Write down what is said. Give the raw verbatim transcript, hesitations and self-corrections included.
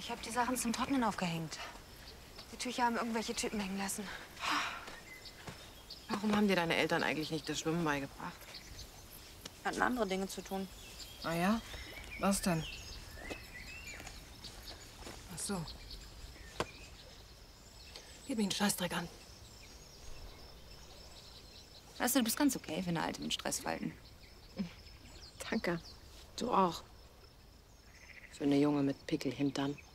Ich habe die Sachen zum Trocknen aufgehängt. Die Tücher haben irgendwelche Typen hängen lassen. Warum haben dir deine Eltern eigentlich nicht das Schwimmen beigebracht? Hatten andere Dinge zu tun. Ah ja? Was denn? Ach so. Gib mir einen Scheißdreck an. Weißt du, du bist ganz okay für eine Alte mit Stressfalten. Danke. Du auch. Für eine Junge mit Pickelhintern.